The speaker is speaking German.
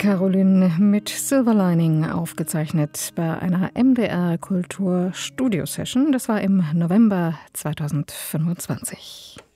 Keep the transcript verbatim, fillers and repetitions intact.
Caroline mit Silver Lining, aufgezeichnet bei einer M D R Kultur Studio Session. Das war im November zweitausendfünfundzwanzig.